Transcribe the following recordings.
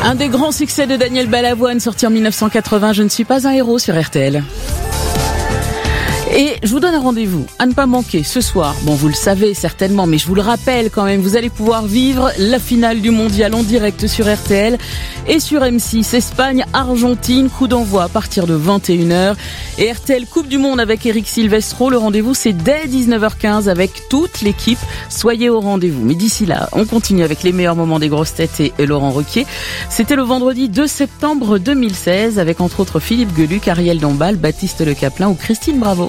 Un des grands succès de Daniel Balavoine, sorti en 1980, Je ne suis pas un héros sur RTL. Et je vous donne un rendez-vous à ne pas manquer ce soir. Bon, vous le savez certainement, mais je vous le rappelle quand même, vous allez pouvoir vivre la finale du mondial en direct sur RTL et sur M6. Espagne-Argentine, coup d'envoi à partir de 21h. Et RTL Coupe du Monde avec Eric Silvestro. Le rendez-vous, c'est dès 19h15 avec toute l'équipe. Soyez au rendez-vous. Mais d'ici là, on continue avec les meilleurs moments des grosses têtes et Laurent Ruquier. C'était le vendredi 2 septembre 2016 avec entre autres Philippe Geluc, Ariel Dombal, Baptiste Le Caplin ou Christine Bravo.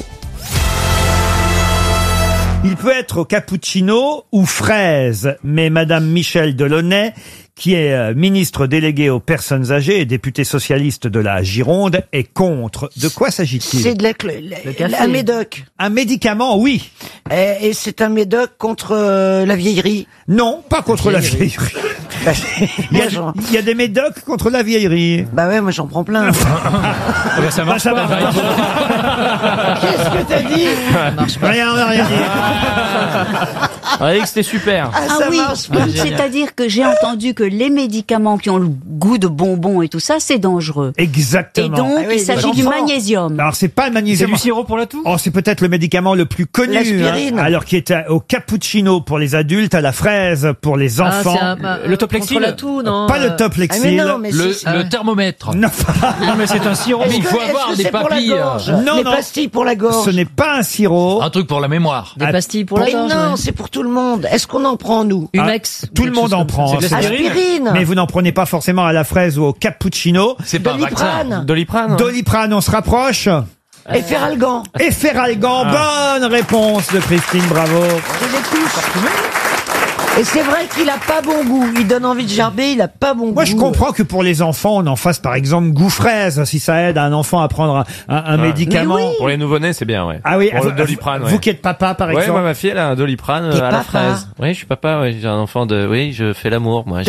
Il peut être au cappuccino ou fraise, mais Madame Michèle Delaunay, qui est ministre déléguée aux personnes âgées et députée socialiste de la Gironde, est contre. De quoi s'agit-il? C'est de un médoc. Un médicament, oui. Et c'est un médoc contre la vieillerie. Non, pas contre la vieillerie. Il y a des médocs contre la vieillerie. Bah ouais, moi j'en prends plein. Ça marche pas. Qu'est-ce que t'as dit? Rien, on n'a rien dit. On a dit que c'était super. Ça oui, marche pas. c'est-à-dire que j'ai entendu que les médicaments qui ont le goût de bonbons et tout ça, c'est dangereux. Exactement. Et donc, Ah oui, il s'agit les du enfants. magnésium. Alors c'est pas le C'est magnésium. du sirop pour la toux? Oh, c'est peut-être le médicament le plus connu. L'aspirine. Alors qui est au cappuccino pour les adultes, à la fraise pour les enfants. Le Toplexil? Contre la toux, non? Pas le Ah Toplexil. mais non, mais Le thermomètre. Non, Non, mais c'est un sirop. Mais il faut avoir des papilles. Non, Les non. pastilles pour la gorge. ce n'est pas un sirop. Un truc pour la mémoire. Ah, Des pastilles pour la Mais gorge. non, c'est pour tout le monde. Est-ce qu'on en prend, nous? Umex. Tout le monde en prend. C'est de l'aspirine. Aspirine. Mais vous n'en prenez pas forcément à la fraise ou au cappuccino. C'est pas un vaccin. Doliprane. Doliprane. Doliprane, on se rapproche. Et Feralgan. Et Feralgan, bonne réponse de Christine, bravo. Je les touche. Et c'est vrai qu'il a pas bon goût. Il donne envie de gerber, il a pas bon goût. Moi, je comprends que pour les enfants, on en fasse par exemple goût fraise, si ça aide un enfant à prendre un médicament. Mais oui. Pour les nouveau-nés, c'est bien, ouais. Ah oui, Pour le Doliprane, ouais. vous qui êtes papa, par Ouais, exemple. moi, ma fille, elle a un Doliprane T'es à la papa? fraise. Oui, je suis papa, ouais. J'ai un enfant de... Oui, je fais l'amour, moi.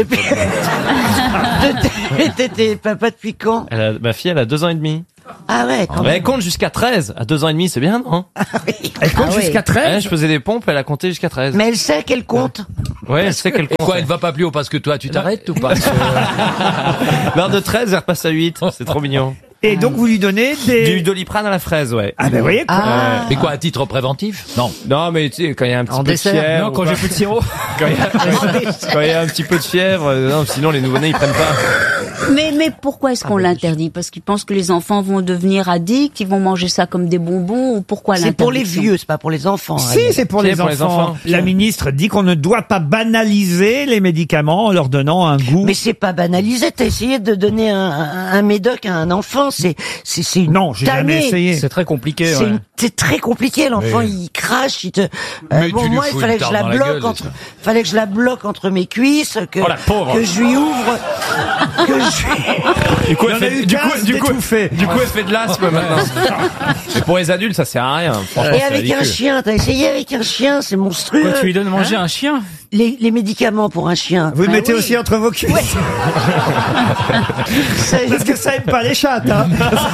T'étais papa depuis quand? Ma fille, elle a 2 ans et demi. Ah ouais, quand Mais même. elle compte jusqu'à 13. À 2 ans et demi, c'est bien, non? Elle compte Ah oui. jusqu'à 13. Ouais, je faisais des pompes, elle a compté jusqu'à 13. Mais elle sait qu'elle compte. Ouais, elle sait qu'elle compte. Quoi, elle va pas plus haut parce que toi, tu t'arrêtes ou pas? L'heure de 13, elle repasse à 8. C'est trop mignon. Et donc, vous lui donnez des... Du Doliprane à la fraise, ouais. Ah ben, vous voyez, Mais quoi, à titre préventif? Non. Non, mais tu sais, quand il y a un petit En peu dessert. de fièvre. Non, quand j'ai plus de sirop. Quand il y a un petit peu de fièvre, non, sinon les nouveau-nés, ils prennent pas. Mais pourquoi est-ce qu'on l'interdit? Parce qu'ils pensent que les enfants vont devenir addicts, ils vont manger ça comme des bonbons, ou pourquoi C'est pour les l'interdiction? vieux, c'est pas pour les enfants. Si, c'est pour, les enfants. La ministre dit qu'on ne doit pas banaliser les médicaments en leur donnant un goût. Mais c'est pas banalisé. T'as essayé de donner un médoc à un enfant, c'est une Non, j'ai jamais tannée. essayé. C'est très compliqué, C'est ouais. c'est très compliqué. L'enfant, il crache, il te. Mais bon, tu lui moi, fous il fallait une que je tarte la dans la bloque gueule, entre, ça. fallait que je la bloque entre mes cuisses, que Oh, la pauvre. que je lui ouvre, que je. Du coup, Il y en a eu 15 d'étouffés. du coup, elle fait de l'asthme maintenant. Mais pour les adultes, ça sert à rien. Franchement, Et c'est avec un ridicule. chien, t'as essayé avec un chien, c'est monstrueux. Quoi, tu lui donnes manger un chien? Les médicaments pour un chien. Vous le Bah mettez oui. aussi entre vos cuisses. Parce que ça aime pas les chattes, hein.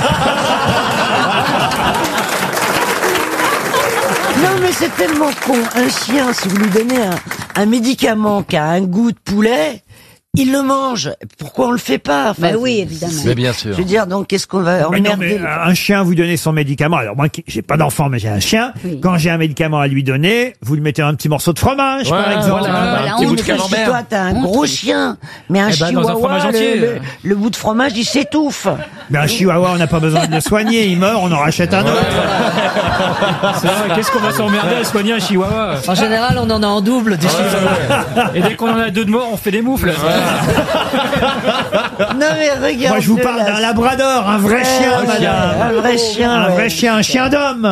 Non, mais c'est tellement con. Un chien, si vous lui donnez un médicament qui a un goût de poulet, il le mange. Pourquoi on le fait pas? Enfin, Bah oui, évidemment. Mais bien sûr. Je veux dire, donc, qu'est-ce qu'on va Mais non, mais emmerder? un chien, vous donnez son médicament. Alors moi, j'ai pas d'enfant, mais j'ai un chien. Oui. Quand j'ai un médicament à lui donner, vous lui mettez un petit morceau de fromage, Ouais, par exemple. Voilà, un petit on bout de fait- camembert. Toi, t'as un gros chien, mais un Eh ben, dans un chihuahua, fromage entier. le bout de fromage, il s'étouffe. Mais un chihuahua, on n'a pas besoin de le soigner. Il meurt, on en rachète un autre. C'est vrai, qu'est-ce qu'on va s'emmerder à soigner un chihuahua? En général, on en a en double des Et dès qu'on en a 2 de mort, on fait des moufles. Non, mais regarde. Moi, je vous parle d'un labrador, un vrai chien, madame. Un vrai chien. Un ouais. vrai chien, un chien d'homme.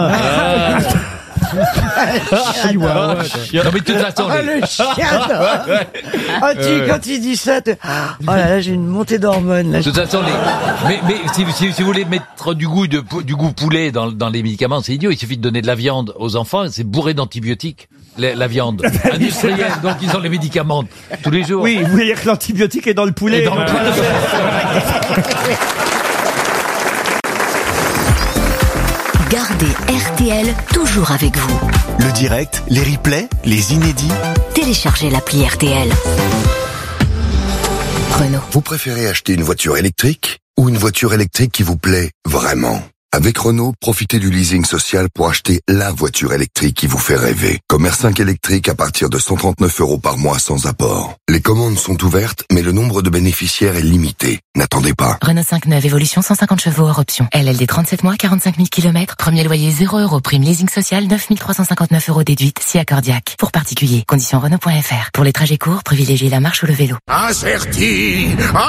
Chihuahua. Non, mais de toute façon, Oh, le chien d'homme. Oh, quand il dit ça, oh là là, j'ai une montée d'hormones, là. de toute façon, mais si vous voulez mettre du goût poulet dans les médicaments, c'est idiot. Il suffit de donner de la viande aux enfants, c'est bourré d'antibiotiques. La viande industrielle, donc ils ont les médicaments tous les jours. Oui, vous voulez dire que l'antibiotique est dans le poulet. Et dans le Gardez RTL toujours avec vous. Le direct, les replays, les inédits. Téléchargez l'appli RTL. Renault. Vous préférez acheter une voiture électrique ou une voiture électrique qui vous plaît vraiment ? Avec Renault, profitez du leasing social pour acheter la voiture électrique qui vous fait rêver. Comme R5 électrique à partir de 139 € par mois sans apport. Les commandes sont ouvertes, mais le nombre de bénéficiaires est limité. N'attendez pas. Renault 5 neuve, évolution 150 chevaux hors option. LLD 37 mois, 45 000 km. Premier loyer 0 €. Prime leasing social 9 359 € déduite, si accordiaque. Pour particulier. Conditions Renault.fr. Pour les trajets courts, privilégiez la marche ou le vélo. Acerti!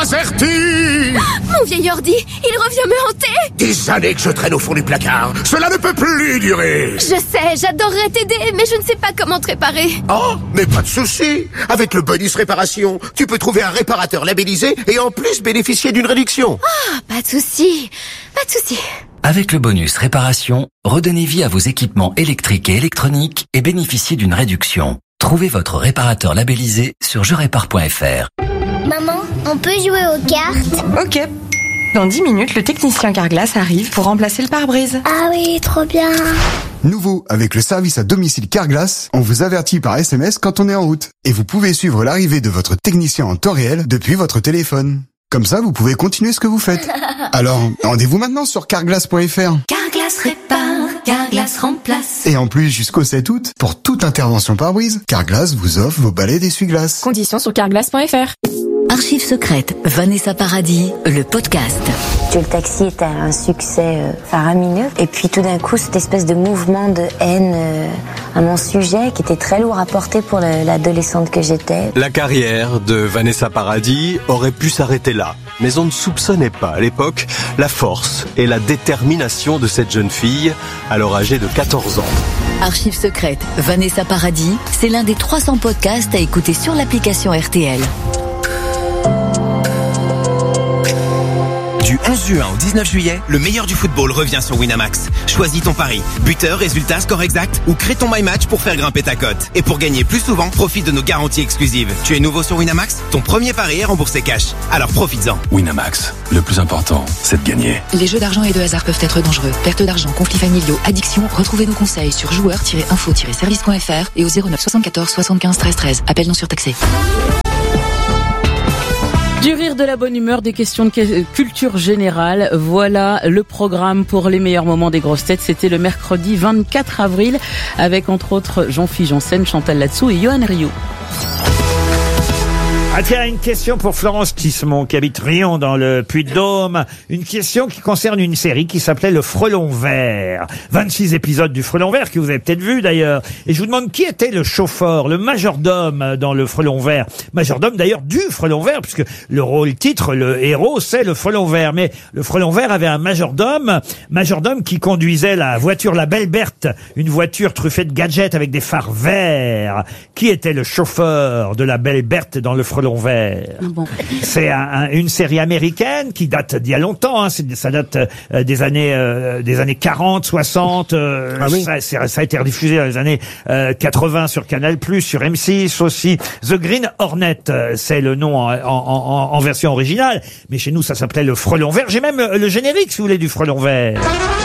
Mon vieil ordi, il revient me hanter! Des années que je traîne au fond du placard. Cela ne peut plus durer. Je sais, j'adorerais t'aider, mais je ne sais pas comment te réparer. Oh, mais pas de souci. Avec le bonus réparation, tu peux trouver un réparateur labellisé et en plus bénéficier d'une réduction. Ah, pas de souci. Pas de souci. Avec le bonus réparation, redonnez vie à vos équipements électriques et électroniques et bénéficiez d'une réduction. Trouvez votre réparateur labellisé sur jerépare.fr. Maman, on peut jouer aux cartes? Ok. Dans 10 minutes, le technicien Carglass arrive pour remplacer le pare-brise. Ah oui, trop bien. Nouveau, avec le service à domicile Carglass, on vous avertit par SMS quand on est en route. Et vous pouvez suivre l'arrivée de votre technicien en temps réel depuis votre téléphone. Comme ça, vous pouvez continuer ce que vous faites. Alors, rendez-vous maintenant sur carglass.fr. Carglass répare, Carglass remplace. Et en plus, jusqu'au 7 août, pour toute intervention pare-brise, Carglass vous offre vos balais d'essuie-glace. Conditions sur carglass.fr. Archives secrètes, Vanessa Paradis, le podcast. Le taxi était un succès faramineux. Et puis tout d'un coup, cette espèce de mouvement de haine à mon sujet qui était très lourd à porter pour l'adolescente que j'étais. La carrière de Vanessa Paradis aurait pu s'arrêter là. Mais on ne soupçonnait pas à l'époque la force et la détermination de cette jeune fille, alors âgée de 14 ans. Archives secrètes, Vanessa Paradis, c'est l'un des 300 podcasts à écouter sur l'application RTL. Du 11 juin au 19 juillet, le meilleur du football revient sur Winamax. Choisis ton pari. Buteur, résultat, score exact ou crée ton My Match pour faire grimper ta cote. Et pour gagner plus souvent, profite de nos garanties exclusives. Tu es nouveau sur Winamax? Ton premier pari est remboursé cash. Alors profites-en. Winamax, le plus important, c'est de gagner. Les jeux d'argent et de hasard peuvent être dangereux. Perte d'argent, conflits familiaux, addiction. Retrouvez nos conseils sur joueurs-info-service.fr et au 09 74 75 13 13. Appel non surtaxé. Du rire, de la bonne humeur, des questions de culture générale. Voilà le programme pour les meilleurs moments des grosses têtes. C'était le mercredi 24 avril avec entre autres Jean-Philippe Janssen, Chantal Latsou et Johan Rioux. Ah tiens, une question pour Florence Tismon qui habite Rion dans le Puy-de-Dôme. Une question qui concerne une série qui s'appelait Le Frelon Vert. 26 épisodes du Frelon Vert que vous avez peut-être vu d'ailleurs. Et je vous demande qui était le chauffeur, le majordome dans Le Frelon Vert. Majordome d'ailleurs du Frelon Vert puisque le rôle titre, le héros c'est le Frelon Vert. Mais le Frelon Vert avait un majordome qui conduisait la voiture La Belle Berthe, une voiture truffée de gadgets avec des phares verts. Qui était le chauffeur de La Belle Berthe dans Le Frelon Vert? Bon. C'est une série américaine qui date d'il y a longtemps. Hein. Ça date des années 40, 60. Oui. Ça a été rediffusé dans les années 80 sur Canal+, sur M6 aussi. The Green Hornet, c'est le nom en version originale. Mais chez nous, ça s'appelait Le Frelon Vert. J'ai même le générique, si vous voulez, du Frelon Vert.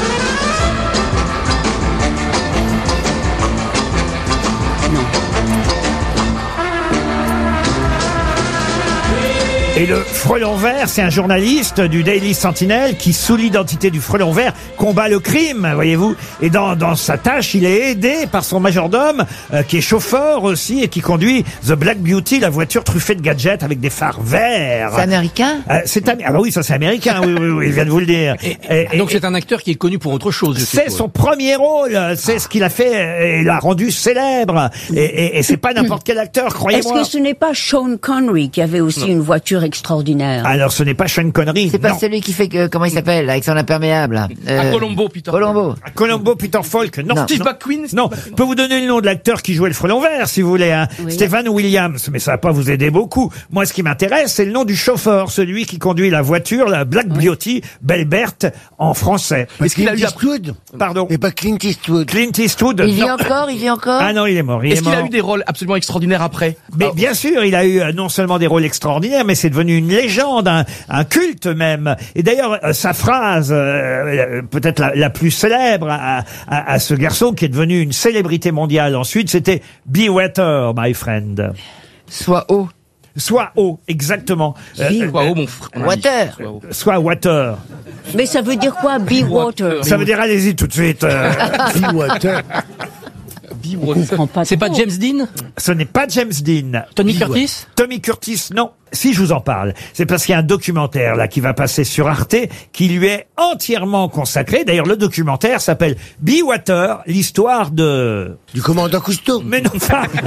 Et le Frelon Vert, c'est un journaliste du Daily Sentinel qui, sous l'identité du Frelon Vert, combat le crime, voyez-vous. Et dans sa tâche, il est aidé par son majordome, qui est chauffeur aussi et qui conduit The Black Beauty, la voiture truffée de gadgets avec des phares verts. C'est américain? Ah bah oui, ça c'est américain, oui, il vient de vous le dire. Et donc c'est un acteur qui est connu pour autre chose. C'est son premier rôle, c'est ce qu'il a fait et l'a rendu célèbre. Et c'est pas n'importe quel acteur, croyez-moi. Est-ce que ce n'est pas Sean Connery qui avait aussi une voiture extraordinaire? Alors ce n'est pas Sean Connery. C'est pas celui qui fait que, comment il s'appelle, avec son imperméable. Colombo, Peter. Colombo, Peter Falk. Non. Steve McQueen. Non. Je peux vous donner le nom de l'acteur qui jouait le Frelon Vert, si vous voulez, hein. Oui. Stephen Williams. Mais ça va pas vous aider beaucoup. Moi, ce qui m'intéresse, c'est le nom du chauffeur, celui qui conduit la voiture, la Black Beauty, Belle Berthe, en français. Est-ce qu'il a eu Eastwood? Pardon. Et pas Clint Eastwood. Clint Eastwood. Il vit encore? Ah non, il est mort. Est-ce qu'il a eu des rôles absolument extraordinaires après? Mais bien sûr, il a eu non seulement des rôles extraordinaires, mais c'est devenu une légende, un culte même. Et d'ailleurs, sa phrase, peut-être la plus célèbre à ce garçon qui est devenu une célébrité mondiale ensuite, c'était « Be wetter, my friend ». Sois haut. Soit eau, exactement. Soit eau, mon frère. Water. Soit water. Mais ça veut dire quoi, be water? Ça veut dire allez-y tout de suite. Be water. C'est pas James Dean? Ce n'est pas James Dean. Tony Curtis? Tommy Curtis, non. Si je vous en parle, c'est parce qu'il y a un documentaire là qui va passer sur Arte qui lui est entièrement consacré. D'ailleurs, le documentaire s'appelle Be Water, l'histoire de... Du commandant Cousteau. Mais non,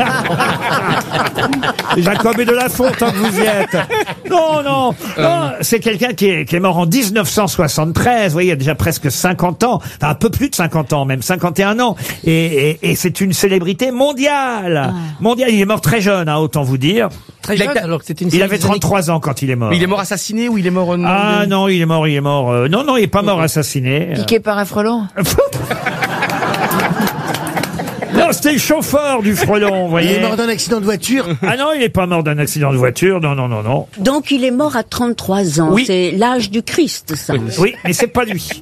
Jacob et de la Fonte, tant que vous y êtes. Non, c'est quelqu'un qui est mort en 1973. Vous voyez, il y a déjà presque 50 ans. Enfin, un peu plus de 50 ans, même 51 ans. Et c'est une célébrité mondiale. Mondiale. Il est mort très jeune, autant vous dire. Très jeune, alors que c'était une Il avait 33 ans quand il est mort. Mais il est mort assassiné ou il est mort... Ah non, il est mort. Non, il est pas mort assassiné. Piqué par un frelon. Non, c'était le chauffeur du frelon, vous voyez. Il est mort d'un accident de voiture. Ah non, il est pas mort d'un accident de voiture. Non. Donc il est mort à 33 ans. Oui. C'est l'âge du Christ, ça. Oui, mais c'est pas lui.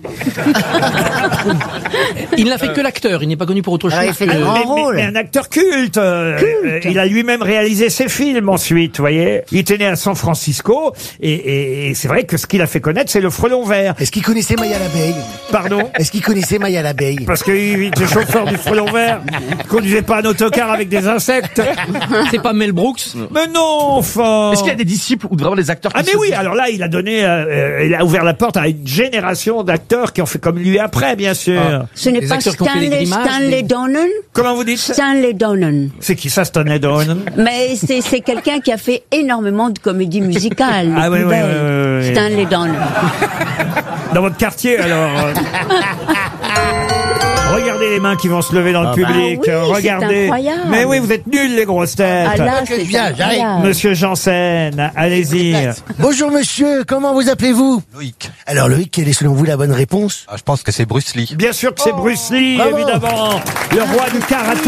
Il n'a fait que l'acteur, il n'est pas connu pour autre chose. il fait des grands rôles. Mais un acteur culte. Il a lui-même réalisé ses films ensuite, vous voyez. Il était né à San Francisco et c'est vrai que ce qu'il a fait connaître, c'est le frelon vert. Est-ce qu'il connaissait Maya l'abeille? Pardon? Est-ce qu'il connaissait Maya l'abeille? Parce qu'il était chauffeur du frelon vert. Il conduisait pas un autocar avec des insectes. C'est pas Mel Brooks? Mais non, enfin. Est-ce qu'il y a des disciples ou vraiment des acteurs qui Ah mais oui, alors là, il a donné, il a ouvert la porte à une génération d'acteurs qui ont fait comme lui après, bien sûr. Ce n'est pas Stanley Donen? Comment vous dites? Stanley Donen. C'est qui ça, Stanley Donen? Mais c'est quelqu'un qui a fait énormément de comédies musicales. Ah oui. Stanley Donen. Dans votre quartier, alors. Regardez les mains qui vont se lever dans le public. Bah oui, regardez. c'est incroyable. Mais oui, vous êtes nuls, les grosses têtes. Ah là, c'est incroyable. Monsieur Janssen, allez-y. Bonjour monsieur, comment vous appelez-vous? Loïc. Alors Loïc, quelle est selon vous la bonne réponse? Je pense que c'est Bruce Lee. Bien sûr que c'est Bruce Lee, bravo. évidemment. Le roi du karaté.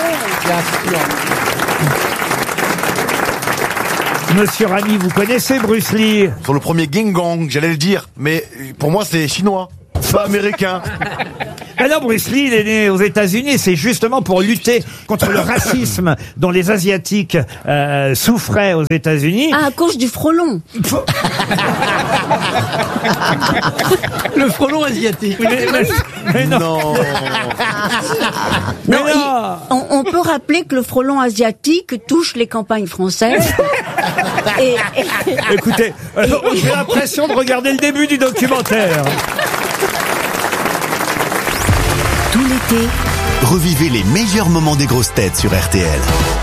Monsieur Rami, vous connaissez Bruce Lee? Sur le premier Ging Gong, j'allais le dire, mais pour moi c'est chinois, pas américain. Alors Bruce Lee, il est né aux États-Unis, c'est justement pour lutter contre le racisme dont les Asiatiques souffraient aux États-Unis. Ah, à cause du frelon. Le frelon asiatique. Mais non. Mais non. On peut rappeler que le frelon asiatique touche les campagnes françaises. Écoutez, j'ai l'impression de regarder le début du documentaire. Tout l'été, revivez les meilleurs moments des grosses têtes sur RTL.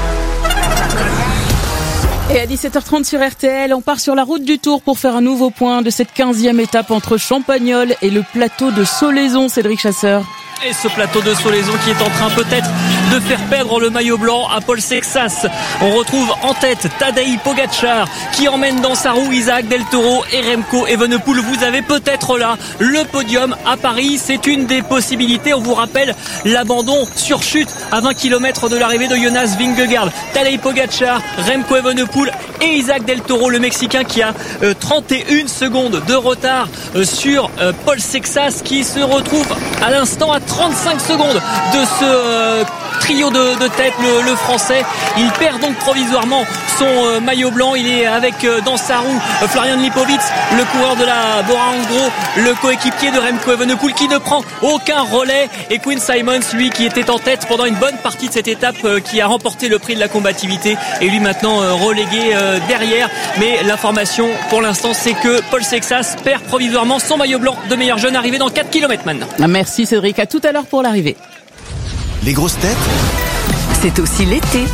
Et à 17h30 sur RTL, on part sur la route du Tour pour faire un nouveau point de cette 15e étape entre Champagnole et le plateau de Solaison, Cédric Chasseur. Et ce plateau de Solaison qui est en train peut-être de faire perdre le maillot blanc à Paul Sexas. On retrouve en tête Tadej Pogačar qui emmène dans sa roue Isaac Del Toro et Remco Evenepoel. Vous avez peut-être là le podium à Paris. C'est une des possibilités. On vous rappelle l'abandon sur chute à 20 km de l'arrivée de Jonas Vingegaard. Tadej Pogačar, Remco Evenepoel et Isaac Del Toro, le Mexicain qui a 31 secondes de retard sur Paul Sexas qui se retrouve à l'instant à 35 secondes de ce trio de tête, le Français. Il perd donc provisoirement son maillot blanc. Il est avec dans sa roue Florian Lipowitz, le coureur de la Bora Hansgrohe, le coéquipier de Remco Evenepoel qui ne prend aucun relais. Et Quinn Simmons, lui qui était en tête pendant une bonne partie de cette étape, qui a remporté le prix de la combativité, et lui maintenant relégué derrière. Mais l'information pour l'instant, c'est que Paul Sexas perd provisoirement son maillot blanc de meilleur jeune arrivé dans 4 km maintenant. Merci Cédric, à tout à l'heure pour l'arrivée. Les grosses têtes, C'est aussi l'été